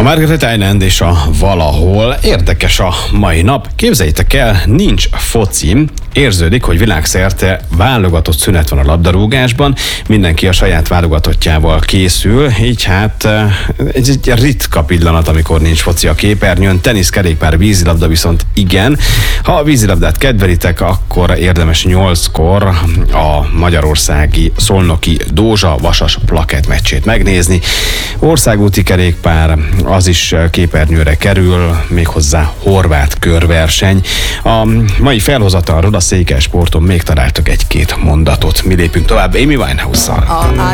Margaret Island és a valahol. Érdekes a mai nap. Képzeljétek el, nincs foci. Érződik, hogy világszerte válogatott szünet van a labdarúgásban. Mindenki a saját válogatottjával készül. Így hát ez egy ritka pillanat, amikor nincs foci a képernyőn. Tenisz, kerékpár, vízilabda viszont igen. Ha a vízilabdát kedvelitek, akkor érdemes 8-kor a magyarországi szolnoki Dózsa Vasas plakett meccsét megnézni. Országúti kerékpár, az is képernyőre kerül, méghozzá horvát körverseny. A mai felhozatalról a Székelysporton még találtak egy-két mondatot. Mi lépünk tovább Amy Winehouse-szal.